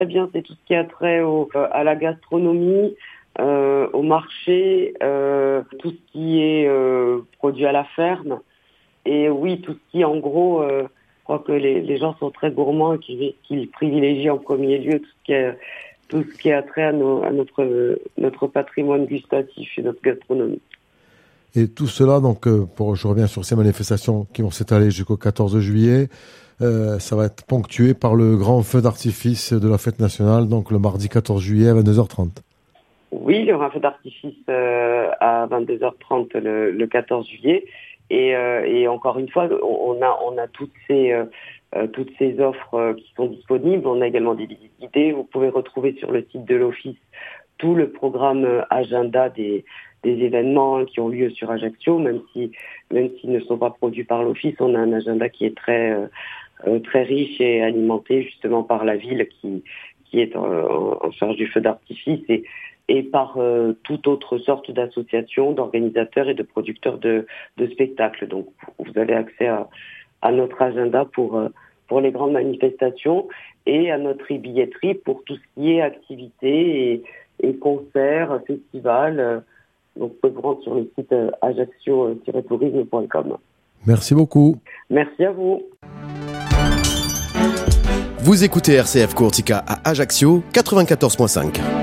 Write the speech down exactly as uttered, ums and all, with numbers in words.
très bien, c'est tout ce qui a trait au, à la gastronomie, euh, au marché, euh, tout ce qui est euh, produit à la ferme. Et oui, tout ce qui, en gros, euh, je crois que les, les gens sont très gourmands et qu'ils, qu'ils privilégient en premier lieu tout ce qui est, tout ce qui a trait à, nos, à notre, notre patrimoine gustatif et notre gastronomie. Et tout cela, donc, euh, pour, je reviens sur ces manifestations qui vont s'étaler jusqu'au quatorze juillet, euh, ça va être ponctué par le grand feu d'artifice de la fête nationale, donc le mardi quatorze juillet à vingt-deux heures trente. Oui, il y aura un feu d'artifice euh, à vingt-deux heures trente le, le quatorze juillet. Et, euh, et encore une fois, on a, on a toutes ces, euh, toutes ces offres euh, qui sont disponibles. On a également des visites guidées. Vous pouvez retrouver sur le site de l'Office tout le programme euh, agenda des, des événements qui ont lieu sur Ajaccio, même si, même s'ils ne sont pas produits par l'Office. On a un agenda qui est très, euh, très riche et alimenté justement par la ville qui, qui est en, en charge du feu d'artifice et, et par euh, toute autre sorte d'associations, d'organisateurs et de producteurs de, de spectacles. Donc, vous avez accès à, à notre agenda pour, euh, pour les grandes manifestations et à notre e-billetterie pour tout ce qui est activités et, et concerts, festivals. Donc, vous pouvez vous rendre sur le site euh, ajaccio tiret tourisme point com. Merci beaucoup. Merci à vous. Vous écoutez R C F Courtica à Ajaccio quatre-vingt-quatorze virgule cinq.